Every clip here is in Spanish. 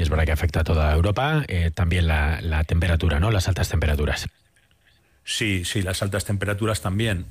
Y es verdad que afecta a toda Europa, también la temperatura, ¿no? Las altas temperaturas. Sí, las altas temperaturas también.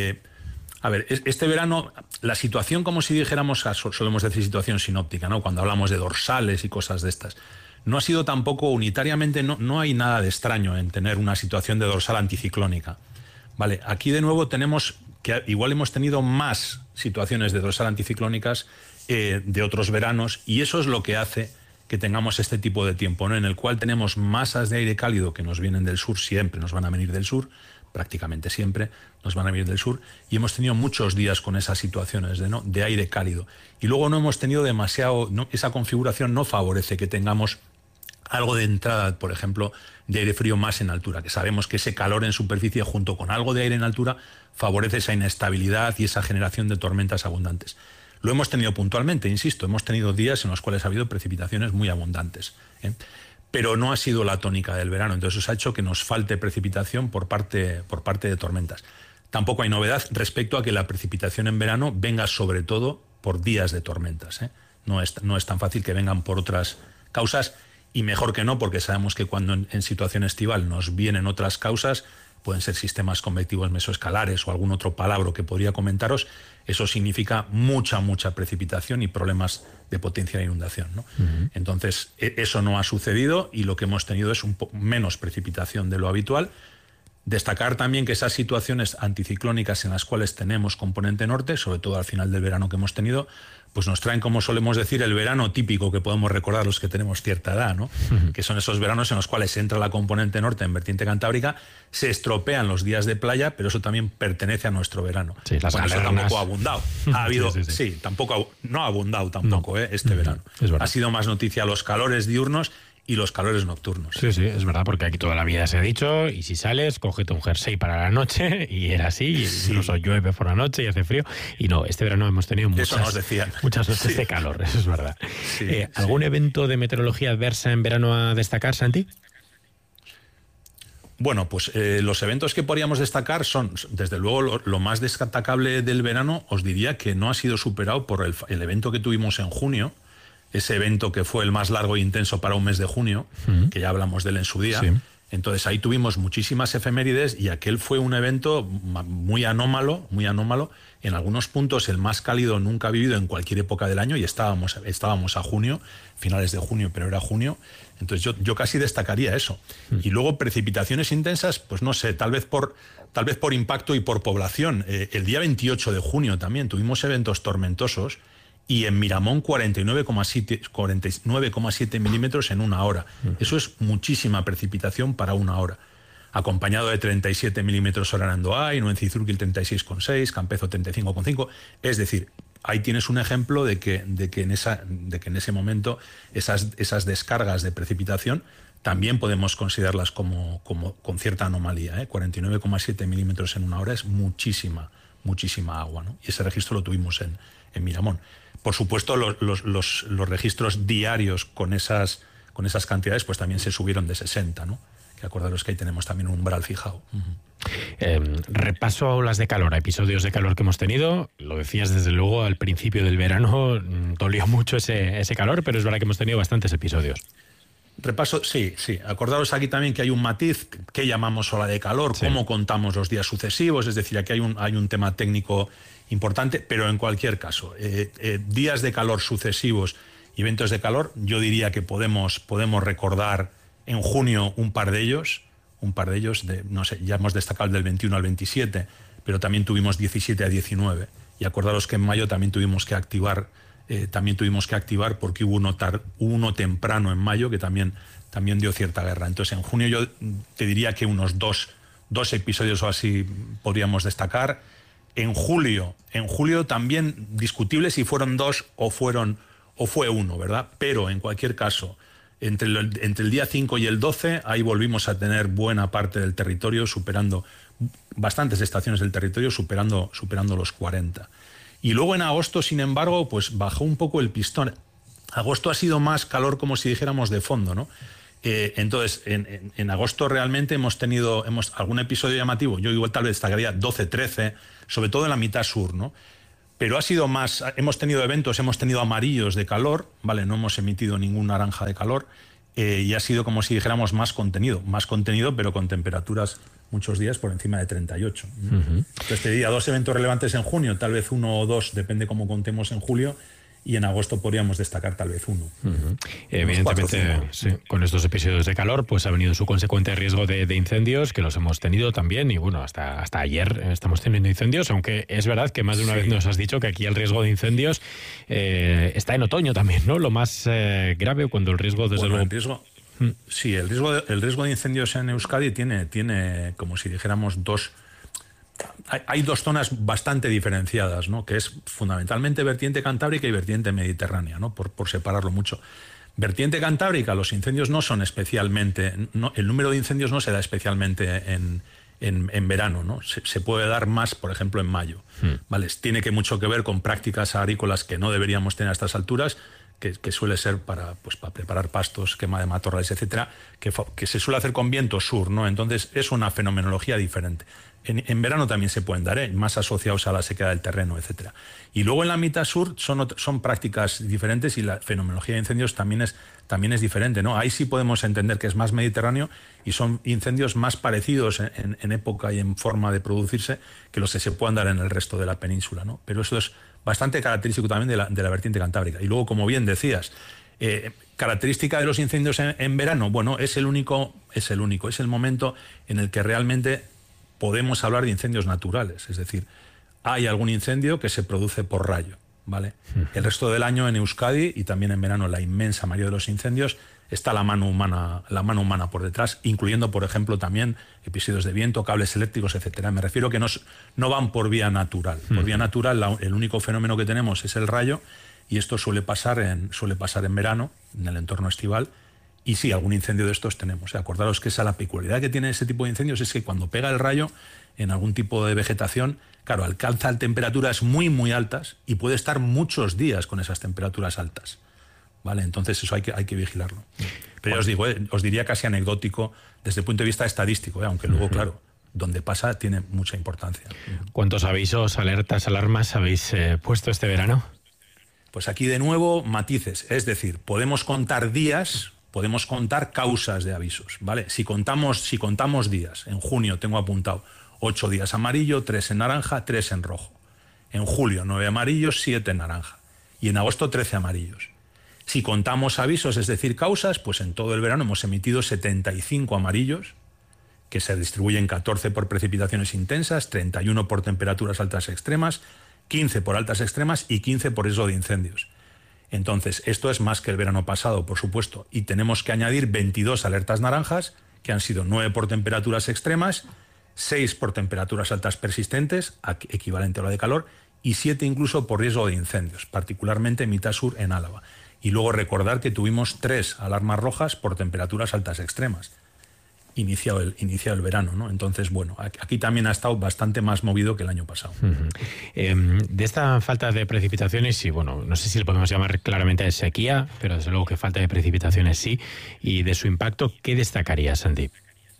A ver, este verano, la situación, como si dijéramos, solemos decir situación sinóptica, ¿no? Cuando hablamos de dorsales y cosas de estas, no ha sido tampoco unitariamente, no hay nada de extraño en tener una situación de dorsal anticiclónica. Vale, aquí de nuevo tenemos que igual hemos tenido más situaciones de dorsal anticiclónicas de otros veranos, y eso es lo que hace que tengamos este tipo de tiempo, ¿no? En el cual tenemos masas de aire cálido que nos vienen del sur, siempre nos van a venir del sur, prácticamente siempre nos van a venir del sur, y hemos tenido muchos días con esas situaciones de aire cálido. Y luego no hemos tenido demasiado, esa configuración no favorece que tengamos algo de entrada, por ejemplo, de aire frío más en altura, que sabemos que ese calor en superficie junto con algo de aire en altura favorece esa inestabilidad y esa generación de tormentas abundantes. Lo hemos tenido puntualmente, insisto, hemos tenido días en los cuales ha habido precipitaciones muy abundantes, pero no ha sido la tónica del verano, entonces eso ha hecho que nos falte precipitación por parte de tormentas. Tampoco hay novedad respecto a que la precipitación en verano venga sobre todo por días de tormentas, No es tan fácil que vengan por otras causas, y mejor que no, porque sabemos que cuando en situación estival nos vienen otras causas, pueden ser sistemas convectivos mesoescalares o algún otro palabra que podría comentaros, eso significa mucha precipitación y problemas de potencia de inundación, ¿no? Uh-huh. Entonces, eso no ha sucedido, y lo que hemos tenido es menos precipitación de lo habitual. Destacar también que esas situaciones anticiclónicas en las cuales tenemos componente norte, sobre todo al final del verano que hemos tenido, pues nos traen, como solemos decir, el verano típico que podemos recordar los que tenemos cierta edad, ¿no? Uh-huh. Que son esos veranos en los cuales entra la componente norte en vertiente cantábrica, se estropean los días de playa, pero eso también pertenece a nuestro verano. Sí, las eso tampoco ha abundado. Ha habido, sí, no ha abundado tampoco, este verano. Ha sido más noticia los calores diurnos y los calores nocturnos. Sí, es verdad, porque aquí toda la vida se ha dicho, y si sales, cógete un jersey para la noche, y era así, incluso llueve por la noche y hace frío, y no, este verano hemos tenido muchas noches de calor, eso es verdad. ¿Algún evento de meteorología adversa en verano a destacar, Santi? Bueno, pues los eventos que podríamos destacar son, desde luego, lo más destacable del verano, os diría que no ha sido superado por el evento que tuvimos en junio, ese evento que fue el más largo e intenso para un mes de junio, que ya hablamos de él en su día. Sí. Entonces ahí tuvimos muchísimas efemérides, y aquel fue un evento muy anómalo, en algunos puntos el más cálido nunca vivido en cualquier época del año, y estábamos a junio, finales de junio, pero era junio. Entonces yo casi destacaría eso. Y luego precipitaciones intensas, pues no sé, tal vez por impacto y por población. El día 28 de junio también tuvimos eventos tormentosos, y en Miramón 49,7 milímetros en una hora. Eso es muchísima precipitación para una hora. Acompañado de 37 milímetros hora en Andoáin, o en Cizurquil 36,6, Campezo 35,5. Es decir, ahí tienes un ejemplo de que en ese momento esas descargas de precipitación también podemos considerarlas como con cierta anomalía. 49,7 milímetros en una hora es muchísima agua, ¿no? Y ese registro lo tuvimos en Miramón. Por supuesto, los registros diarios con esas cantidades pues también se subieron de 60, ¿no? Que acordaros que ahí tenemos también un umbral fijado. Uh-huh. Repaso a olas de calor, a episodios de calor que hemos tenido. Lo decías, desde luego, al principio del verano dolió mucho ese calor, pero es verdad que hemos tenido bastantes episodios. Repaso, sí. Acordaros aquí también que hay un matiz, que llamamos ola de calor, cómo contamos los días sucesivos, es decir, aquí hay un tema técnico importante, pero en cualquier caso, días de calor sucesivos y eventos de calor, yo diría que podemos recordar en junio un par de ellos, no sé, ya hemos destacado el del 21 al 27, pero también tuvimos 17 a 19, y acordaros que en mayo también tuvimos que activar porque hubo uno temprano en mayo que también dio cierta guerra. Entonces en junio yo te diría que unos dos episodios o así podríamos destacar. En julio también discutible si fueron dos o fue uno, ¿verdad? Pero en cualquier caso, entre el día 5 y el 12, ahí volvimos a tener buena parte del territorio, superando bastantes estaciones del territorio, superando los 40. Y luego en agosto, sin embargo, pues bajó un poco el pistón. Agosto ha sido más calor, como si dijéramos, de fondo, ¿no? Entonces, en agosto realmente hemos tenido algún episodio llamativo. Yo igual tal vez destacaría 12-13, sobre todo en la mitad sur, ¿no? Pero ha sido más, hemos tenido eventos, hemos tenido amarillos de calor, ¿vale? No hemos emitido ningún naranja de calor, y ha sido como si dijéramos más contenido, pero con temperaturas muchos días por encima de 38. Entonces te diría 2 eventos relevantes en junio, tal vez 1 o 2, depende cómo contemos en julio, y en agosto podríamos destacar tal vez 1. Evidentemente, sí, con estos episodios de calor pues ha venido su consecuente riesgo de incendios, que los hemos tenido también, y bueno, hasta ayer estamos teniendo incendios, aunque es verdad que más de una vez nos has dicho que aquí el riesgo de incendios está en otoño también, ¿no? Lo más grave, cuando el riesgo desde luego... Sí, el riesgo de incendios en Euskadi tiene como si dijéramos hay 2 zonas bastante diferenciadas, ¿no? Que es fundamentalmente vertiente cantábrica y vertiente mediterránea, ¿no? Por separarlo mucho. Vertiente cantábrica, los incendios no son especialmente, el número de incendios no se da especialmente en verano, ¿no? Se puede dar más, por ejemplo, en mayo, ¿vale? Tiene mucho que ver con prácticas agrícolas que no deberíamos tener a estas alturas, que suele ser para preparar pastos, quema de matorrales, etcétera, que se suele hacer con viento sur, ¿no? Entonces es una fenomenología diferente. En verano también se pueden dar, más asociados a la sequedad del terreno, etcétera. Y luego en la mitad sur son prácticas diferentes, y la fenomenología de incendios también es diferente, ¿no? Ahí sí podemos entender que es más mediterráneo y son incendios más parecidos en época y en forma de producirse que los que se puedan dar en el resto de la península, ¿no? Pero eso es bastante característico también de la vertiente cantábrica. Y luego, como bien decías, característica de los incendios en verano, bueno, es el momento en el que realmente podemos hablar de incendios naturales, es decir, hay algún incendio que se produce por rayo, ¿vale? El resto del año en Euskadi y también en verano, la inmensa mayoría de los incendios, está la mano humana por detrás, incluyendo, por ejemplo, también episodios de viento, cables eléctricos, etcétera. Me refiero que no van por vía natural. Por vía natural, el único fenómeno que tenemos es el rayo, y esto suele pasar en verano, en el entorno estival. Y sí, algún incendio de estos tenemos. Acordaros que la peculiaridad que tiene ese tipo de incendios es que cuando pega el rayo en algún tipo de vegetación, claro, alcanza temperaturas muy, muy altas y puede estar muchos días con esas temperaturas altas, ¿vale? Entonces eso hay que vigilarlo. Pero ya os digo, os diría casi anecdótico desde el punto de vista estadístico, aunque luego, claro, donde pasa tiene mucha importancia. ¿Cuántos avisos, alertas, alarmas habéis puesto este verano? Pues aquí de nuevo matices, es decir, podemos contar días, podemos contar causas de avisos, ¿vale? Si contamos días, en junio tengo apuntado 8 días amarillo, 3 en naranja, 3 en rojo. En julio 9 amarillos, 7 en naranja. Y en agosto 13 amarillos. Si contamos avisos, es decir, causas, pues en todo el verano hemos emitido 75 amarillos, que se distribuyen 14 por precipitaciones intensas, 31 por temperaturas altas extremas, 15 por altas extremas y 15 por riesgo de incendios. Entonces, esto es más que el verano pasado, por supuesto, y tenemos que añadir 22 alertas naranjas, que han sido 9 por temperaturas extremas, 6 por temperaturas altas persistentes, equivalente a la de calor, y 7 incluso por riesgo de incendios, particularmente en mitad sur en Álava. Y luego recordar que tuvimos 3 alarmas rojas por temperaturas altas extremas, iniciado el verano, ¿no? Entonces, bueno, aquí también ha estado bastante más movido que el año pasado. De esta falta de precipitaciones, y bueno, no sé si lo podemos llamar claramente sequía, pero desde luego que falta de precipitaciones sí, y de su impacto, ¿qué destacarías, Santi?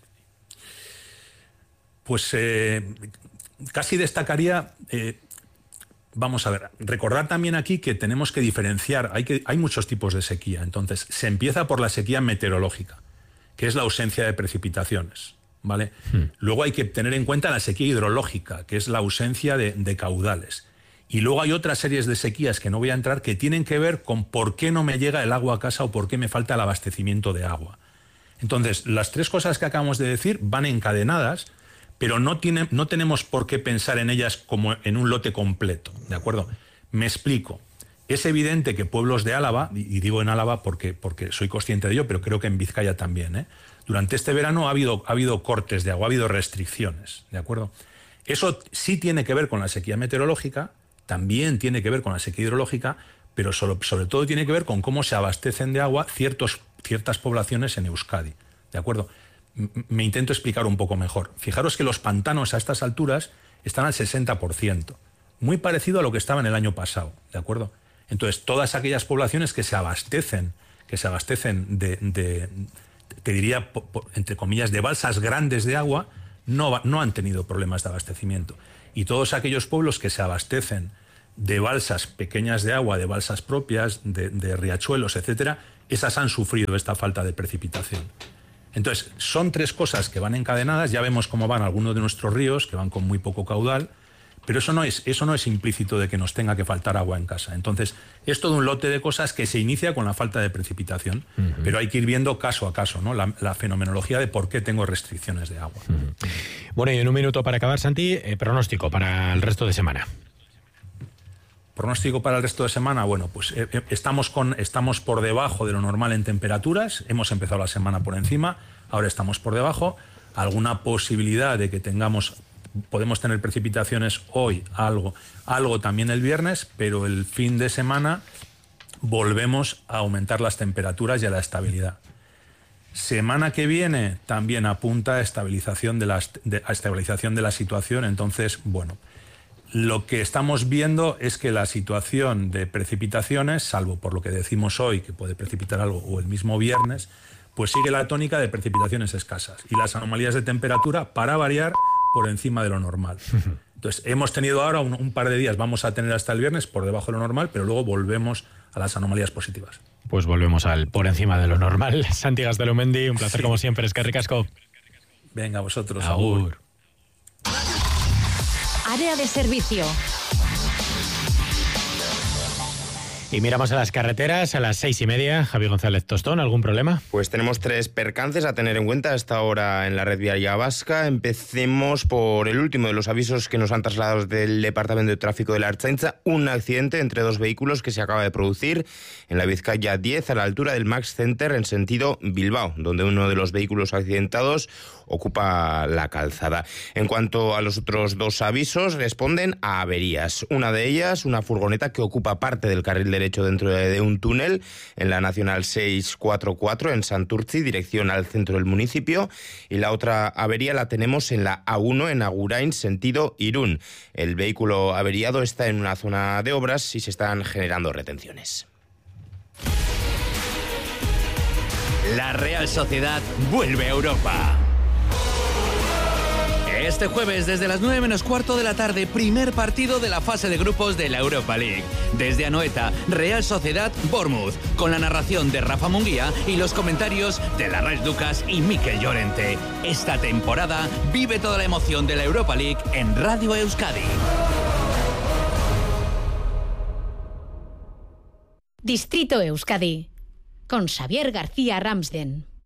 Pues casi destacaría, vamos a ver, recordar también aquí que tenemos que diferenciar, hay muchos tipos de sequía. Entonces, se empieza por la sequía meteorológica, que es la ausencia de precipitaciones, ¿vale? Luego hay que tener en cuenta la sequía hidrológica, que es la ausencia de caudales. Y luego hay otras series de sequías que no voy a entrar, que tienen que ver con por qué no me llega el agua a casa o por qué me falta el abastecimiento de agua. Entonces, las 3 cosas que acabamos de decir van encadenadas, pero no tenemos por qué pensar en ellas como en un lote completo, ¿de acuerdo? Me explico. Es evidente que pueblos de Álava, y digo en Álava porque soy consciente de ello, pero creo que en Vizcaya también, durante este verano ha habido cortes de agua, ha habido restricciones, ¿de acuerdo? Eso sí tiene que ver con la sequía meteorológica, también tiene que ver con la sequía hidrológica, pero sobre todo tiene que ver con cómo se abastecen de agua ciertas poblaciones en Euskadi, ¿de acuerdo? Me intento explicar un poco mejor. Fijaros que los pantanos a estas alturas están al 60%, muy parecido a lo que estaban el año pasado, ¿de acuerdo? Entonces, todas aquellas poblaciones que se abastecen te diría, entre comillas, de balsas grandes de agua, no han tenido problemas de abastecimiento. Y todos aquellos pueblos que se abastecen de balsas pequeñas de agua, de balsas propias, de riachuelos, etcétera, esas han sufrido esta falta de precipitación. Entonces, son 3 cosas que van encadenadas. Ya vemos cómo van algunos de nuestros ríos, que van con muy poco caudal, pero eso no es implícito de que nos tenga que faltar agua en casa. Entonces, es todo un lote de cosas que se inicia con la falta de precipitación, pero hay que ir viendo caso a caso, ¿no? La fenomenología de por qué tengo restricciones de agua. Bueno, y en un minuto para acabar, Santi, pronóstico para el resto de semana. Pronóstico para el resto de semana, bueno, pues estamos por debajo de lo normal en temperaturas. Hemos empezado la semana por encima, ahora estamos por debajo. Alguna posibilidad de que podemos tener precipitaciones hoy, algo también el viernes, pero el fin de semana volvemos a aumentar las temperaturas y a la estabilidad. Semana que viene también apunta a estabilización de la situación. Entonces, bueno, lo que estamos viendo es que la situación de precipitaciones, salvo por lo que decimos hoy, que puede precipitar algo, o el mismo viernes, pues sigue la tónica de precipitaciones escasas y las anomalías de temperatura, para variar, por encima de lo normal. Entonces, hemos tenido ahora un par de días, vamos a tener hasta el viernes por debajo de lo normal, pero luego volvemos a las anomalías positivas. Pues volvemos al por encima de lo normal. Santi Gaztelumendi, un placer como siempre. Eskerrik asko. Venga, vosotros. Agur. Área de servicio. Y miramos a las carreteras a las 6:30. Javi González Tostón, ¿algún problema? Pues tenemos 3 percances a tener en cuenta a esta hora en la red viaria vasca. Empecemos por el último de los avisos que nos han trasladado del Departamento de Tráfico de la Ertzaintza. Un accidente entre 2 vehículos que se acaba de producir en la Vizcaya 10 a la altura del Max Center en sentido Bilbao, donde uno de los vehículos accidentados ocupa la calzada. En cuanto a los otros 2 avisos, responden a averías. Una de ellas, una furgoneta que ocupa parte del carril derecho dentro de un túnel en la Nacional 644 en Santurtzi, dirección al centro del municipio. Y la otra avería la tenemos en la A1 en Agurain, sentido Irún. El vehículo averiado está en una zona de obras y se están generando retenciones. La Real Sociedad vuelve a Europa. Este jueves, desde las 9 menos cuarto de la tarde, primer partido de la fase de grupos de la Europa League. Desde Anoeta, Real Sociedad Bournemouth, con la narración de Rafa Munguía y los comentarios de Larraix Ducas y Mikel Llorente. Esta temporada vive toda la emoción de la Europa League en Radio Euskadi. Distrito Euskadi, con Xavier García Ramsden.